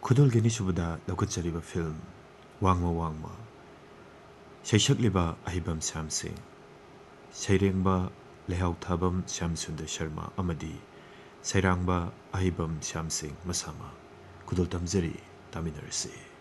खुदोलगेनी सुबदा लौकचरिबा film वांगमा वांगमा सैसक्लिबा अहिबम Shyam Singh सैरेंबा लेहाउ थाबम Shyam सुंदर शर्मा अमदी सैरांबा अहिबम श्याम सिंह मसामा खुदोल तमजरी तामिनरसी।